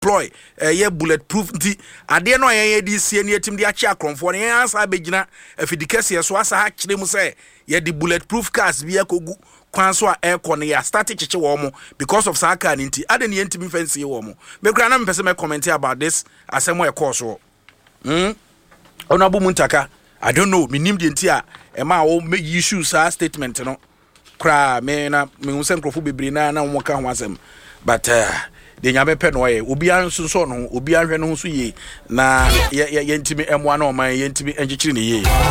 deploy bulletproof nti ade no yen di sie ne etim de achi akromfo ne yen asa begina afidikese so asa ha kire mu say ye di bulletproof cars bi akogu kwan so a aircon ne ya start chiche wo mo because of saka nti ade ne yentimi fancy wo mo me kura na me pese me comment about this asemo e course wo ona bu muntaka I don't know me nim de nti a e ma wo me issues a statement no kra me na me hu se nkrofo bebre na wo ka ho asem but de nya be pe no ye obi anso so no obi ahwe no so ye na ye ntimi emwa na o man ye ntimi enchichiri ne ye